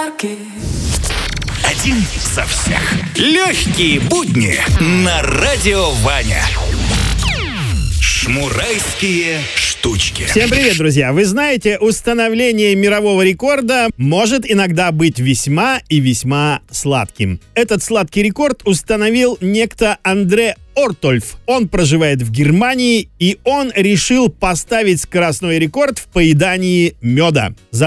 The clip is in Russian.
Один со всех. Легкие будни на Радио Ваня. Шмурайские штучки. Всем привет, друзья! Вы знаете, установление мирового рекорда может иногда быть весьма и весьма сладким. Этот сладкий рекорд установил некто Андре Ортольф. Он проживает в Германии, и он решил поставить скоростной рекорд в поедании меда.